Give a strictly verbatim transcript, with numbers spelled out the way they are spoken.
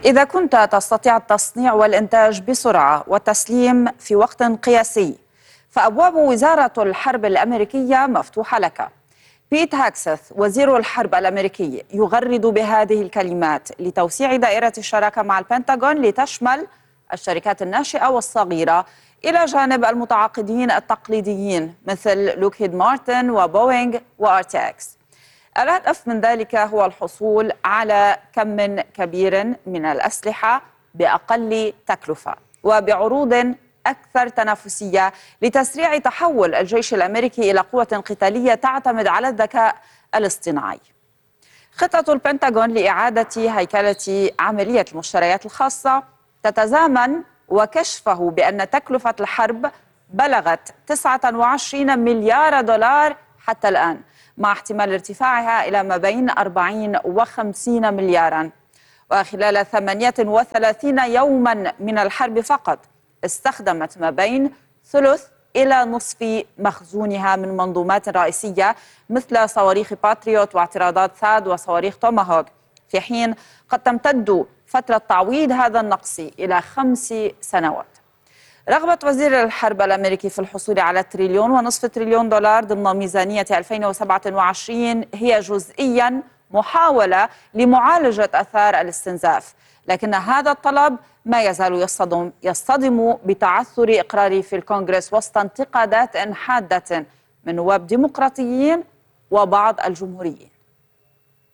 إذا كنت تستطيع التصنيع والإنتاج بسرعة والتسليم في وقت قياسي، فأبواب وزارة الحرب الأمريكية مفتوحة لك. بيت هاكسث وزير الحرب الأمريكي يغرد بهذه الكلمات لتوسيع دائرة الشراكة مع البنتاغون لتشمل الشركات الناشئة والصغيرة إلى جانب المتعاقدين التقليديين مثل لوكهيد مارتن وبوينغ وآرتيكس. الهدف من ذلك هو الحصول على كم كبير من الأسلحة بأقل تكلفة وبعروض أكثر تنافسية لتسريع تحول الجيش الأمريكي إلى قوة قتالية تعتمد على الذكاء الاصطناعي. خطة البنتاغون لإعادة هيكلة عملية المشتريات الخاصة تتزامن وكشفه بأن تكلفة الحرب بلغت تسعة وعشرين مليار دولار حتى الآن، مع احتمال ارتفاعها إلى ما بين أربعين وخمسين ملياراً. وخلال ثمانية وثلاثين يوماً من الحرب فقط استخدمت ما بين ثلث إلى نصف مخزونها من منظومات رئيسية مثل صواريخ باتريوت واعتراضات ثاد وصواريخ توماهوك، في حين قد تمتد فترة تعويض هذا النقص إلى خمس سنوات. رغبة وزير الحرب الأمريكي في الحصول على تريليون ونصف تريليون دولار ضمن ميزانية ألفين وسبعة وعشرين هي جزئياً محاولة لمعالجة آثار الاستنزاف، لكن هذا الطلب ما يزال يصطدم, يصطدم بتعثر إقراري في الكونغرس وسط انتقادات حادة من نواب ديمقراطيين وبعض الجمهوريين.